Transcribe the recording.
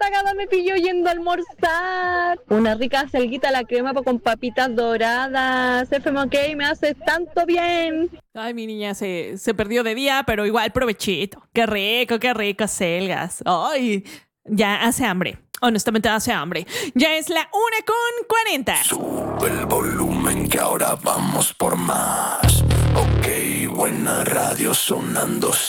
cagada me pilló yendo a almorzar. Una rica selguita a la crema con papitas doradas. FM OK, me hace tanto bien. Ay, mi niña se perdió de día, pero igual provechito. Qué rico, selgas. Ay, ya hace hambre. Honestamente hace hambre. Ya es la 1:40. Sube el volumen que ahora vamos por más. OK, buena radio sonando